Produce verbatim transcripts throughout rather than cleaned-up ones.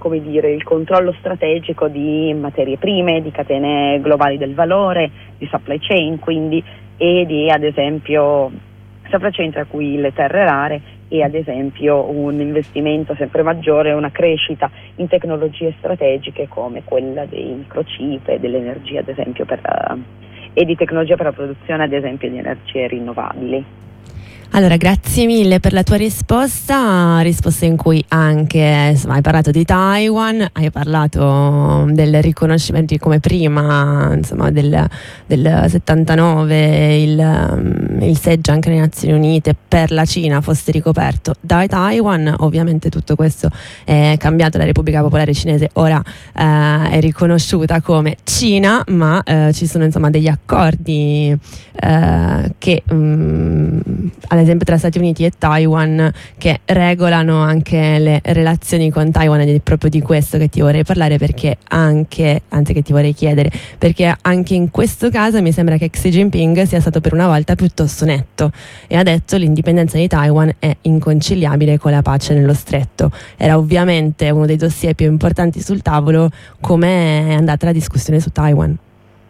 come dire, il controllo strategico di materie prime, di catene globali del valore, di supply chain, quindi, e di ad esempio supply chain tra cui le terre rare e ad esempio un investimento sempre maggiore, una crescita in tecnologie strategiche come quella dei microchip e dell'energia ad esempio per, uh, e di tecnologia per la produzione ad esempio di energie rinnovabili. Allora, grazie mille per la tua risposta, risposta in cui anche insomma, hai parlato di Taiwan, hai parlato del riconoscimento di come prima insomma, del, del settantanove il, il seggio anche nelle Nazioni Unite per la Cina fosse ricoperto da Taiwan. Ovviamente tutto questo è cambiato, la Repubblica Popolare Cinese ora eh, è riconosciuta come Cina, ma eh, ci sono insomma degli accordi eh, che mh, ad esempio tra Stati Uniti e Taiwan che regolano anche le relazioni con Taiwan, ed è proprio di questo che ti vorrei parlare, perché anche, anzi che ti vorrei chiedere, perché anche in questo caso mi sembra che Xi Jinping sia stato per una volta piuttosto netto e ha detto l'indipendenza di Taiwan è inconciliabile con la pace nello stretto. Era ovviamente uno dei dossier più importanti sul tavolo. Com'è andata la discussione su Taiwan?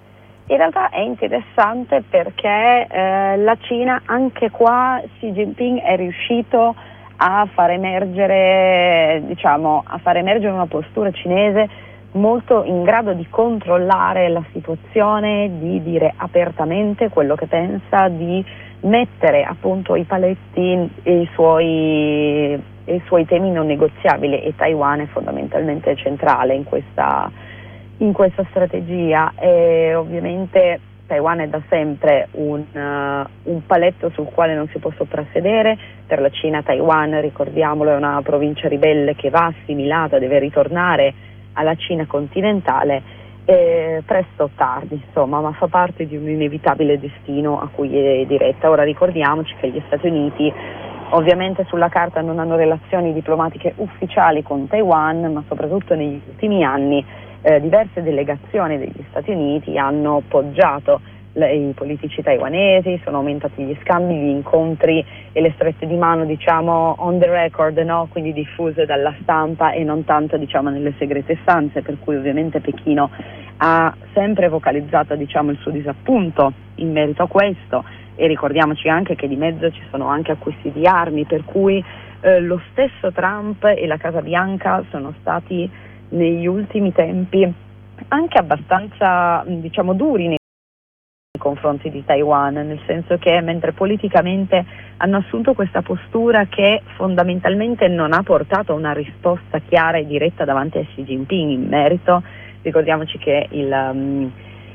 In realtà è interessante perché eh, la Cina, anche qua Xi Jinping è riuscito a far emergere, diciamo, a far emergere una postura cinese molto in grado di controllare la situazione, di dire apertamente quello che pensa, di mettere appunto i paletti e i suoi, e i suoi temi non negoziabili, e Taiwan è fondamentalmente centrale in questa in questa strategia. E ovviamente Taiwan è da sempre un, uh, un paletto sul quale non si può soprassedere. Per la Cina Taiwan, ricordiamolo, è una provincia ribelle che va assimilata, deve ritornare alla Cina continentale, eh, presto o tardi insomma, ma fa parte di un inevitabile destino a cui è diretta. Ora ricordiamoci che gli Stati Uniti ovviamente sulla carta non hanno relazioni diplomatiche ufficiali con Taiwan, ma soprattutto negli ultimi anni Eh, diverse delegazioni degli Stati Uniti hanno poggiato le, i politici taiwanesi, sono aumentati gli scambi, gli incontri e le strette di mano, diciamo on the record, no? Quindi diffuse dalla stampa e non tanto diciamo nelle segrete stanze, per cui ovviamente Pechino ha sempre vocalizzato diciamo il suo disappunto in merito a questo. E ricordiamoci anche che di mezzo ci sono anche acquisti di armi, per cui eh, lo stesso Trump e la Casa Bianca sono stati negli ultimi tempi anche abbastanza diciamo duri nei confronti di Taiwan, nel senso che mentre politicamente hanno assunto questa postura che fondamentalmente non ha portato a una risposta chiara e diretta davanti a Xi Jinping in merito, ricordiamoci che il, um,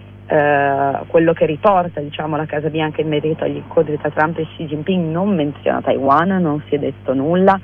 uh, quello che riporta diciamo la Casa Bianca in merito agli incontri tra Trump e Xi Jinping non menziona Taiwan, non si è detto nulla.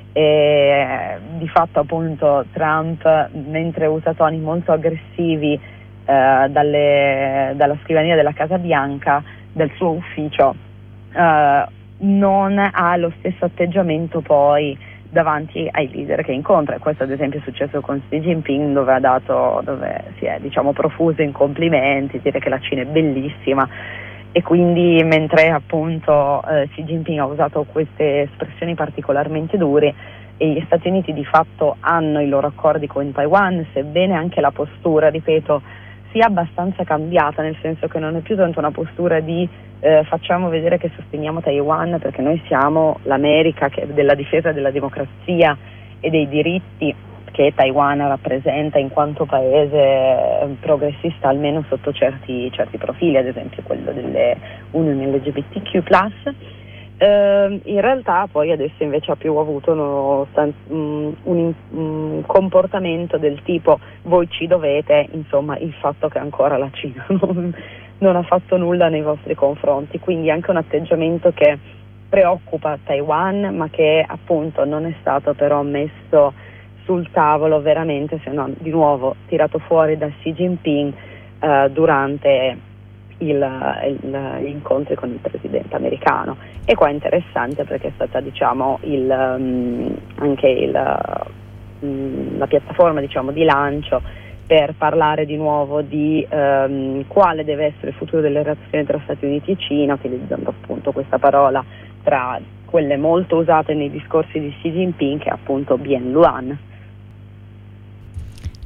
E di fatto appunto Trump, mentre usa toni molto aggressivi eh, dalle, dalla scrivania della Casa Bianca, del suo ufficio, eh, non ha lo stesso atteggiamento poi davanti ai leader che incontra. Questo ad esempio è successo con Xi Jinping, dove ha dato, dove si è diciamo profuso in complimenti, dire che la Cina è bellissima. E quindi mentre appunto eh, Xi Jinping ha usato queste espressioni particolarmente dure e gli Stati Uniti di fatto hanno i loro accordi con Taiwan, sebbene anche la postura, ripeto, sia abbastanza cambiata, nel senso che non è più tanto una postura di eh, facciamo vedere che sosteniamo Taiwan perché noi siamo l'America che, della difesa della democrazia e dei diritti che Taiwan rappresenta in quanto paese progressista, almeno sotto certi, certi profili, ad esempio quello delle unioni L G B T Q plus. Eh, in realtà poi adesso invece ha più avuto uno, un, un, un comportamento del tipo voi ci dovete, insomma il fatto che ancora la Cina non, non ha fatto nulla nei vostri confronti, quindi anche un atteggiamento che preoccupa Taiwan, ma che appunto non è stato però messo sul tavolo veramente, se no di nuovo tirato fuori da Xi Jinping eh, durante il, il, gli incontri con il presidente americano. E qua è interessante perché è stata diciamo il, um, anche il, um, la piattaforma diciamo di lancio per parlare di nuovo di um, quale deve essere il futuro delle relazioni tra Stati Uniti e Cina, utilizzando appunto questa parola tra quelle molto usate nei discorsi di Xi Jinping, che è appunto Bienluan.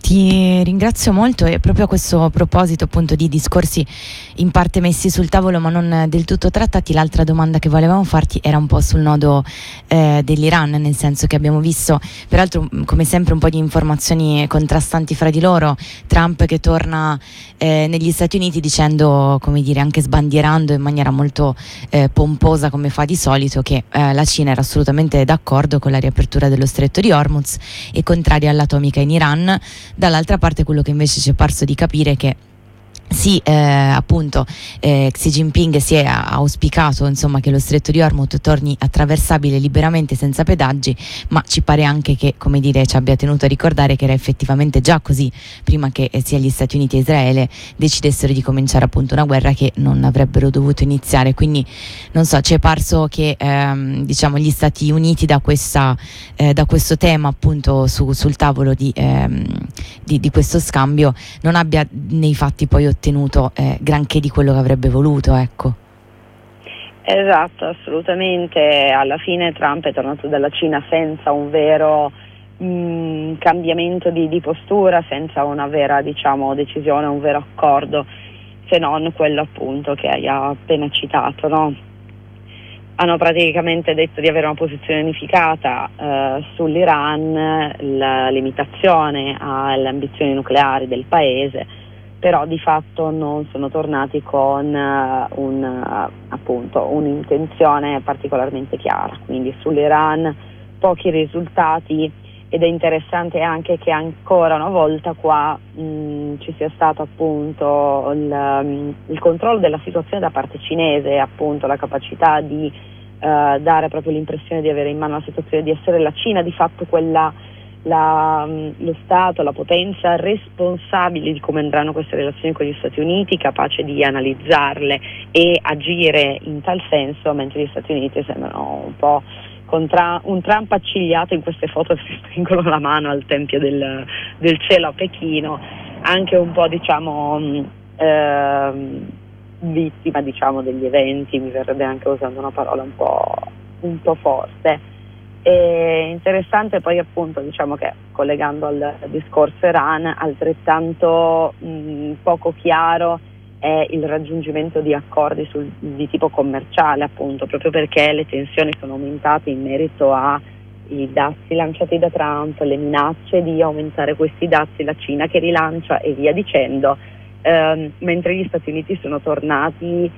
Ti ringrazio molto, e proprio a questo proposito appunto di discorsi in parte messi sul tavolo ma non del tutto trattati, l'altra domanda che volevamo farti era un po' sul nodo eh, dell'Iran, nel senso che abbiamo visto peraltro come sempre un po' di informazioni contrastanti fra di loro, Trump che torna eh, negli Stati Uniti dicendo, come dire, anche sbandierando in maniera molto eh, pomposa come fa di solito, che eh, la Cina era assolutamente d'accordo con la riapertura dello stretto di Hormuz e contraria all'atomica in Iran. Dall'altra parte quello che invece ci è parso di capire è che sì, eh, appunto eh, Xi Jinping si è auspicato insomma che lo stretto di Hormuz torni attraversabile liberamente senza pedaggi, ma ci pare anche che, come dire, ci abbia tenuto a ricordare che era effettivamente già così prima che eh, sia gli Stati Uniti e Israele decidessero di cominciare appunto una guerra che non avrebbero dovuto iniziare. Quindi non so, ci è parso che ehm, diciamo gli Stati Uniti da, questa, eh, da questo tema appunto su, sul tavolo di, ehm, di, di questo scambio non abbia nei fatti poi ottenuto ottenuto eh, granché di quello che avrebbe voluto, ecco. Esatto, assolutamente. Alla fine Trump è tornato dalla Cina senza un vero mh, cambiamento di, di postura, senza una vera, diciamo, decisione, un vero accordo, se non quello appunto che hai appena citato, no? Hanno praticamente detto di avere una posizione unificata eh, sull'Iran, la limitazione alle ambizioni nucleari del paese, però di fatto non sono tornati con uh, un, uh, appunto, un'intenzione particolarmente chiara. Quindi sull'Iran pochi risultati, ed è interessante anche che ancora una volta qua mh, ci sia stato appunto il, um, il controllo della situazione da parte cinese, appunto la capacità di uh, dare proprio l'impressione di avere in mano la situazione, di essere la Cina di fatto quella La, lo Stato, la potenza responsabile di come andranno queste relazioni con gli Stati Uniti, capace di analizzarle e agire in tal senso, mentre gli Stati Uniti sembrano un po' contra, un Trump accigliato in queste foto che si stringono la mano al Tempio del, del Cielo a Pechino, anche un po' diciamo eh, vittima diciamo degli eventi, mi verrebbe anche usando una parola un po', un po' forte. È interessante poi appunto diciamo che, collegando al discorso Iran, altrettanto mh, poco chiaro è il raggiungimento di accordi sul, di tipo commerciale, appunto proprio perché le tensioni sono aumentate in merito ai dazi lanciati da Trump, le minacce di aumentare questi dazi, la Cina che rilancia e via dicendo, ehm, mentre gli Stati Uniti sono tornati,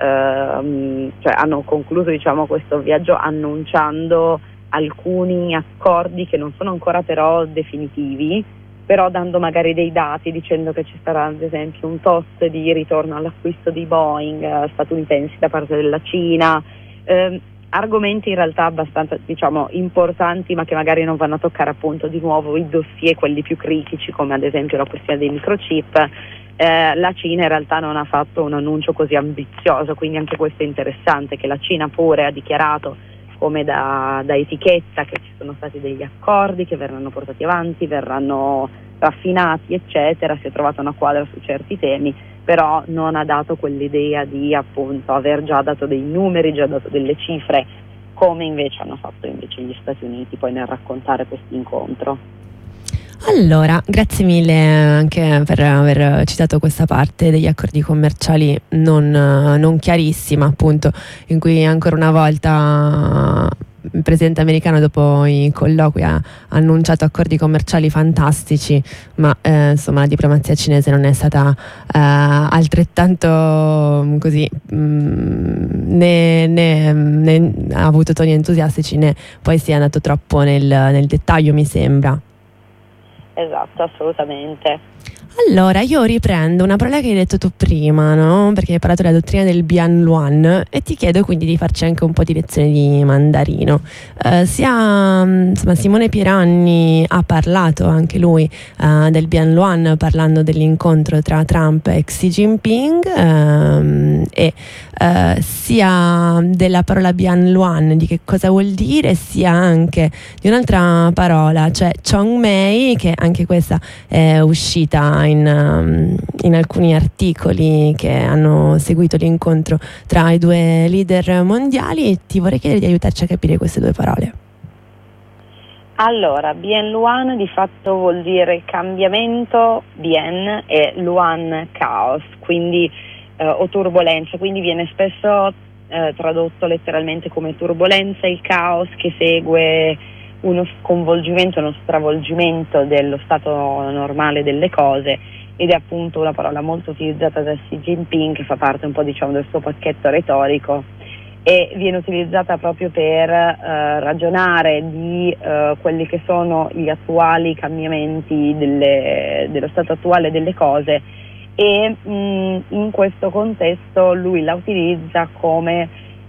ehm, cioè hanno concluso diciamo questo viaggio annunciando alcuni accordi che non sono ancora però definitivi, però dando magari dei dati, dicendo che ci sarà ad esempio un toss di ritorno all'acquisto di Boeing eh, statunitensi da parte della Cina, eh, argomenti in realtà abbastanza diciamo importanti, ma che magari non vanno a toccare appunto di nuovo i dossier, quelli più critici, come ad esempio la questione dei microchip. Eh, la Cina in realtà non ha fatto un annuncio così ambizioso, quindi anche questo è interessante, che la Cina pure ha dichiarato come da, da etichetta che ci sono stati degli accordi che verranno portati avanti, verranno raffinati eccetera, si è trovata una quadra su certi temi, però non ha dato quell'idea di appunto aver già dato dei numeri, già dato delle cifre, come invece hanno fatto invece gli Stati Uniti poi nel raccontare questo incontro. Allora, grazie mille anche per aver citato questa parte degli accordi commerciali non, non chiarissima, appunto, in cui ancora una volta il presidente americano dopo i colloqui ha annunciato accordi commerciali fantastici, ma eh, insomma la diplomazia cinese non è stata eh, altrettanto così mh, né, né, né ha avuto toni entusiastici né poi si è andato troppo nel, nel dettaglio, mi sembra. Esatto, assolutamente. Allora, io riprendo una parola che hai detto tu prima, no? Perché hai parlato della dottrina del Bian Luan, e ti chiedo quindi di farci anche un po' di lezioni di mandarino. Eh, sia insomma, Simone Piranni ha parlato anche lui eh, del Bian Luan, parlando dell'incontro tra Trump e Xi Jinping, ehm, e eh, sia della parola Bian Luan, di che cosa vuol dire, sia anche di un'altra parola, cioè Chongmei, che anche questa è uscita In, um, in alcuni articoli che hanno seguito l'incontro tra i due leader mondiali. Ti vorrei chiedere di aiutarci a capire queste due parole. Allora, Bien Luan di fatto vuol dire cambiamento, Bien, e Luan caos, quindi eh, o turbolenza, quindi viene spesso eh, tradotto letteralmente come turbolenza, il caos che segue uno sconvolgimento, uno stravolgimento dello stato normale delle cose, ed è appunto una parola molto utilizzata da Xi Jinping, che fa parte un po', diciamo, del suo pacchetto retorico, e viene utilizzata proprio per eh, ragionare di eh, quelli che sono gli attuali cambiamenti delle, dello stato attuale delle cose, e mh, in questo contesto lui la utilizza come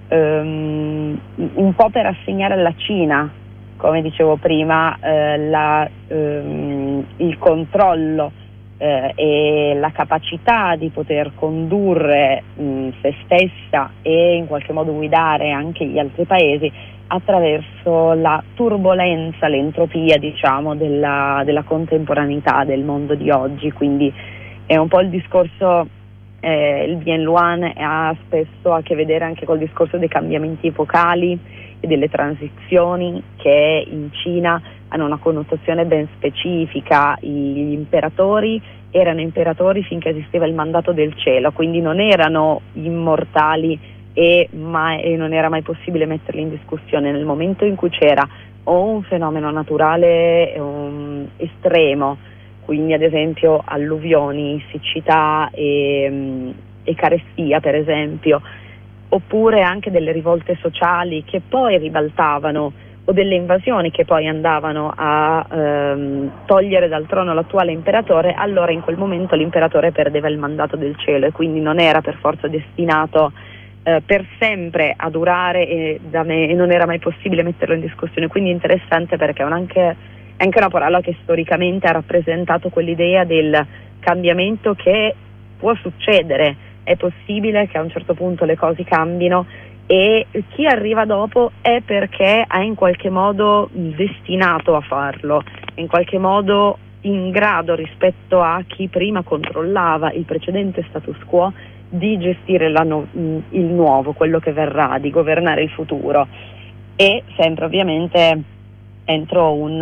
um, un po' per assegnare alla Cina, come dicevo prima, eh, la, um, il controllo Eh, e la capacità di poter condurre mh, se stessa e in qualche modo guidare anche gli altri paesi attraverso la turbolenza, l'entropia, diciamo, della, della contemporaneità del mondo di oggi. Quindi è un po' il discorso, eh, il Bien Luan ha spesso a che vedere anche col discorso dei cambiamenti epocali e delle transizioni che in Cina hanno una connotazione ben specifica. Gli imperatori erano imperatori finché esisteva il mandato del cielo, quindi non erano immortali e, mai, e non era mai possibile metterli in discussione. Nel momento in cui c'era o un fenomeno naturale um, estremo, quindi ad esempio alluvioni, siccità e, um, e carestia per esempio, oppure anche delle rivolte sociali che poi ribaltavano, o delle invasioni che poi andavano a ehm, togliere dal trono l'attuale imperatore, allora in quel momento l'imperatore perdeva il mandato del cielo e quindi non era per forza destinato eh, per sempre a durare, e, da me, e non era mai possibile metterlo in discussione. Quindi è interessante perché è, un anche, è anche una parola che storicamente ha rappresentato quell'idea del cambiamento che può succedere, è possibile che a un certo punto le cose cambino, e chi arriva dopo è perché è in qualche modo destinato a farlo, in qualche modo in grado rispetto a chi prima controllava il precedente status quo di gestire la no- il nuovo, quello che verrà, di governare il futuro, e sempre ovviamente entro un,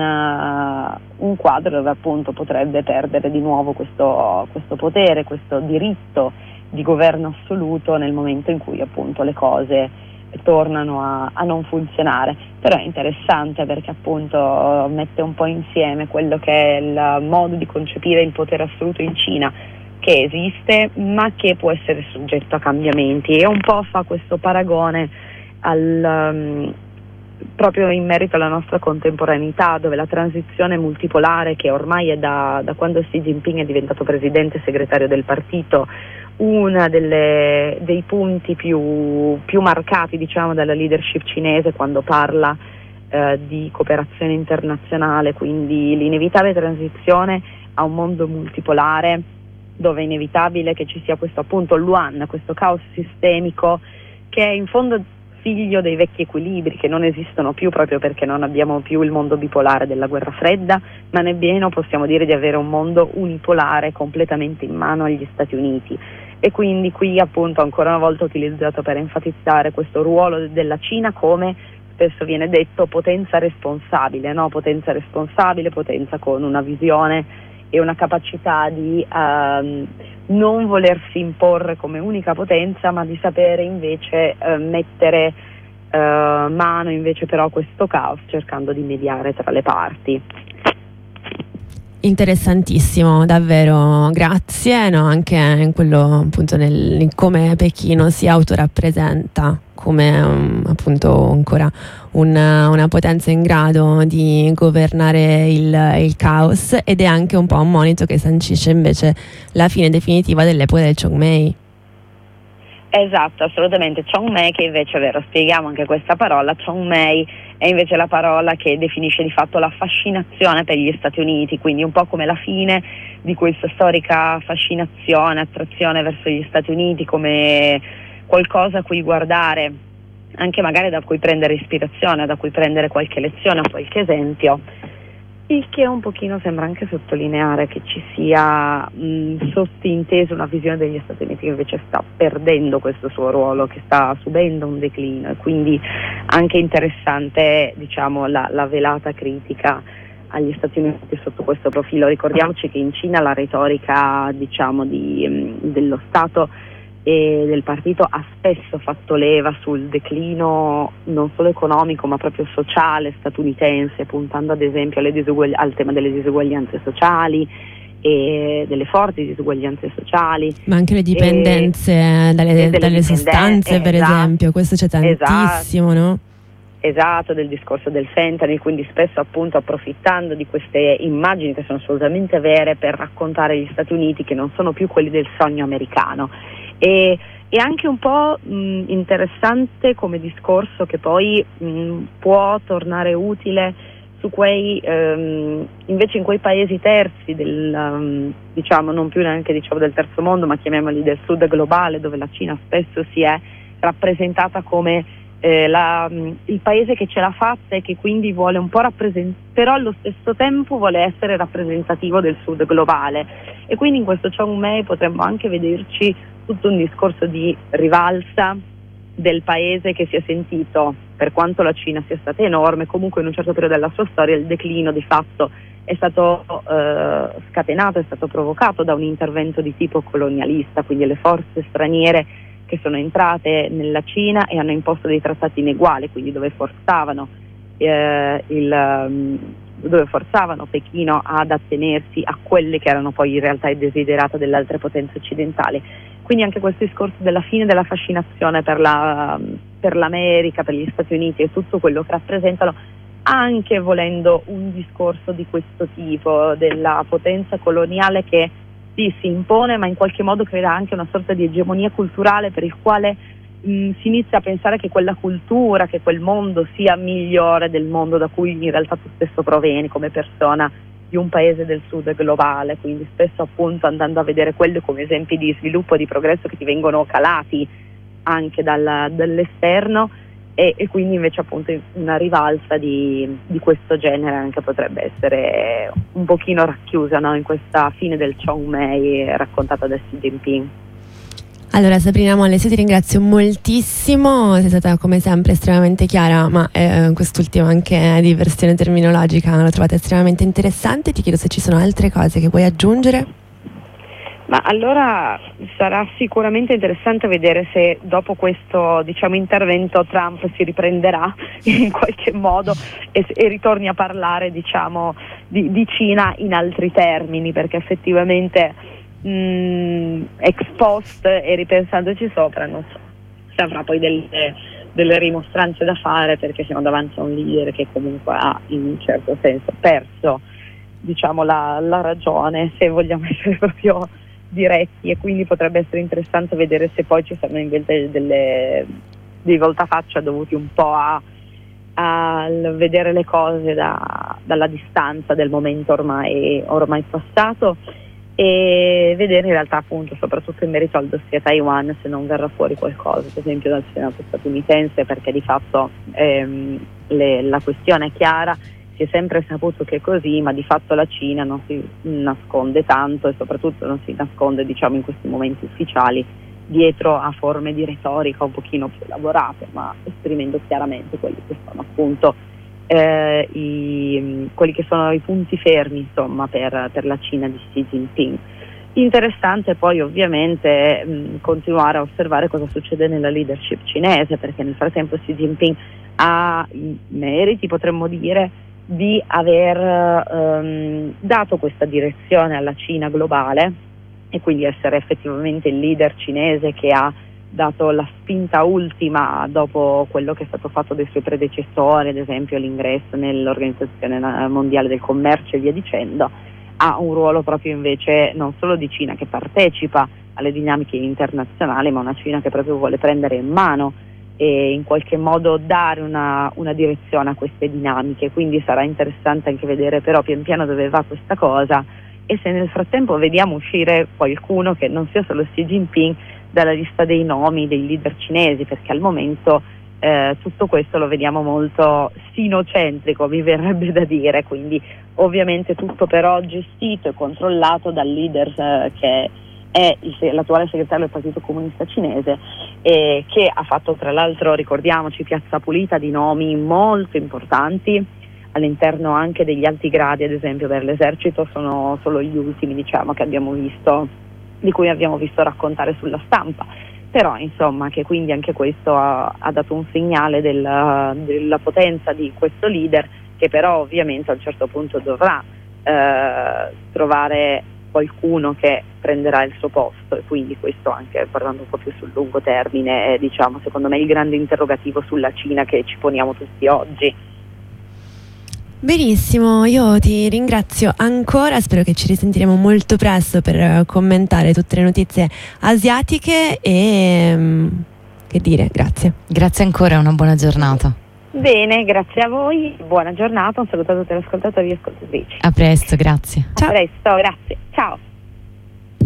uh, un quadro dove appunto potrebbe perdere di nuovo questo, questo potere, questo diritto di governo assoluto nel momento in cui appunto le cose tornano a, a non funzionare. Però è interessante perché appunto mette un po' insieme quello che è il modo di concepire il potere assoluto in Cina, che esiste ma che può essere soggetto a cambiamenti, e un po' fa questo paragone al, um, proprio in merito alla nostra contemporaneità, dove la transizione multipolare, che ormai è da, da quando Xi Jinping è diventato presidente e segretario del partito, uno dei punti più, più marcati, diciamo, dalla leadership cinese quando parla eh, di cooperazione internazionale, quindi l'inevitabile transizione a un mondo multipolare dove è inevitabile che ci sia questo appunto Luan, questo caos sistemico che è in fondo figlio dei vecchi equilibri che non esistono più, proprio perché non abbiamo più il mondo bipolare della guerra fredda, ma nemmeno possiamo dire di avere un mondo unipolare completamente in mano agli Stati Uniti. E quindi qui appunto ancora una volta utilizzato per enfatizzare questo ruolo della Cina come spesso viene detto potenza responsabile, no? Potenza responsabile, potenza con una visione e una capacità di uh, non volersi imporre come unica potenza, ma di sapere invece uh, mettere uh, mano invece però a questo caos, cercando di mediare tra le parti. Interessantissimo, davvero, grazie, no? Anche in quello appunto nel, in come Pechino si autorappresenta come um, appunto ancora una, una potenza in grado di governare il, il caos, ed è anche un po' un monito che sancisce invece la fine definitiva dell'epoca del Chongmei. Esatto, assolutamente. Chongmei, che invece è vero, spieghiamo anche questa parola, Chongmei è invece la parola che definisce di fatto la fascinazione per gli Stati Uniti, quindi un po' come la fine di questa storica fascinazione, attrazione verso gli Stati Uniti come qualcosa a cui guardare, anche magari da cui prendere ispirazione, da cui prendere qualche lezione o qualche esempio. Il che un pochino sembra anche sottolineare che ci sia mh, sottinteso una visione degli Stati Uniti che invece sta perdendo questo suo ruolo, che sta subendo un declino, e quindi anche interessante, diciamo, la, la velata critica agli Stati Uniti sotto questo profilo. Ricordiamoci che in Cina la retorica, diciamo, di, mh, dello Stato e del partito ha spesso fatto leva sul declino non solo economico ma proprio sociale statunitense, puntando ad esempio alle disugugli- al tema delle disuguaglianze sociali e delle forti disuguaglianze sociali, ma anche le dipendenze e, dalle, dalle dipenden- sostanze, per esatto, esempio, questo c'è tantissimo, esatto. No? Esatto, del discorso del fentanyl, quindi spesso appunto approfittando di queste immagini che sono assolutamente vere per raccontare gli Stati Uniti che non sono più quelli del sogno americano. E, e anche un po' mh, interessante come discorso che poi mh, può tornare utile su quei ehm, invece in quei paesi terzi del um, diciamo non più neanche diciamo del terzo mondo, ma chiamiamoli del sud globale, dove la Cina spesso si è rappresentata come eh, la, mh, il paese che ce l'ha fatta e che quindi vuole un po' rappresentare, però allo stesso tempo vuole essere rappresentativo del sud globale, e quindi in questo Chongmei potremmo anche vederci tutto un discorso di rivalsa del paese che si è sentito, per quanto la Cina sia stata enorme, comunque in un certo periodo della sua storia il declino di fatto è stato eh, scatenato, è stato provocato da un intervento di tipo colonialista, quindi le forze straniere che sono entrate nella Cina e hanno imposto dei trattati ineguali, quindi dove forzavano eh, il um, dove forzavano Pechino ad attenersi a quelle che erano poi in realtà i desiderata delle altre potenze occidentali. Quindi anche questo discorso della fine della fascinazione per, la, per l'America, per gli Stati Uniti e tutto quello che rappresentano, anche volendo un discorso di questo tipo, della potenza coloniale che sì, si impone, ma in qualche modo crea anche una sorta di egemonia culturale per il quale mh, si inizia a pensare che quella cultura, che quel mondo sia migliore del mondo da cui in realtà tu stesso provieni come persona di un paese del sud globale, quindi spesso appunto andando a vedere quelli come esempi di sviluppo, di progresso che ti vengono calati anche dal, dall'esterno, e, e quindi invece appunto una rivalsa di, di questo genere anche potrebbe essere un pochino racchiusa, no? In questa fine del Chongmei raccontata da Xi Jinping. Allora Sabrina Molles, io ti ringrazio moltissimo, sei stata come sempre estremamente chiara, ma eh, quest'ultima anche di versione terminologica l'ho trovata estremamente interessante. Ti chiedo se ci sono altre cose che vuoi aggiungere. Ma allora sarà sicuramente interessante vedere se dopo questo, diciamo, intervento Trump si riprenderà in qualche modo e, e ritorni a parlare, diciamo, di, di Cina in altri termini, perché effettivamente Mm, ex post e ripensandoci sopra non so se avrà poi delle, delle rimostranze da fare, perché siamo davanti a un leader che comunque ha in un certo senso perso, diciamo, la, la ragione, se vogliamo essere proprio diretti, e quindi potrebbe essere interessante vedere se poi ci saranno invece delle, dei voltafaccia dovuti un po' a a vedere le cose da, dalla distanza del momento ormai, ormai passato, e vedere in realtà appunto soprattutto in merito al dossier Taiwan se non verrà fuori qualcosa, per esempio dal Senato statunitense, perché di fatto ehm, le, la questione è chiara, si è sempre saputo che è così, ma di fatto la Cina non si nasconde tanto e soprattutto non si nasconde, diciamo, in questi momenti ufficiali dietro a forme di retorica un pochino più elaborate, ma esprimendo chiaramente quelli che sono appunto Eh, i, quelli che sono i punti fermi, insomma, per, per la Cina di Xi Jinping. Interessante poi ovviamente mh, continuare a osservare cosa succede nella leadership cinese, perché nel frattempo Xi Jinping ha i meriti, potremmo dire, di aver um, dato questa direzione alla Cina globale e quindi essere effettivamente il leader cinese che ha dato la spinta ultima dopo quello che è stato fatto dai suoi predecessori, ad esempio l'ingresso nell'Organizzazione Mondiale del Commercio e via dicendo. Ha un ruolo proprio invece non solo di Cina che partecipa alle dinamiche internazionali, ma una Cina che proprio vuole prendere in mano e in qualche modo dare una, una direzione a queste dinamiche, quindi sarà interessante anche vedere però pian piano dove va questa cosa e se nel frattempo vediamo uscire qualcuno che non sia solo Xi Jinping dalla lista dei nomi dei leader cinesi, perché al momento eh, tutto questo lo vediamo molto sinocentrico, mi verrebbe da dire, quindi ovviamente tutto però gestito e controllato dal leader eh, che è il, l'attuale segretario del Partito Comunista Cinese, eh, che ha fatto, tra l'altro, ricordiamoci, piazza pulita di nomi molto importanti all'interno anche degli alti gradi, ad esempio per l'esercito sono solo gli ultimi, diciamo, che abbiamo visto, di cui abbiamo visto raccontare sulla stampa, però insomma che quindi anche questo ha, ha dato un segnale del, della potenza di questo leader, che però ovviamente a un certo punto dovrà eh, trovare qualcuno che prenderà il suo posto, e quindi questo, anche parlando un po' più sul lungo termine, è, diciamo, secondo me il grande interrogativo sulla Cina che ci poniamo tutti oggi. Benissimo, io ti ringrazio ancora, spero che ci risentiremo molto presto per commentare tutte le notizie asiatiche e che dire, grazie. Grazie ancora, una buona giornata. Bene, grazie a voi, buona giornata, un saluto a tutti gli ascoltatori e ascoltatrici. A presto, grazie. A presto, grazie, ciao.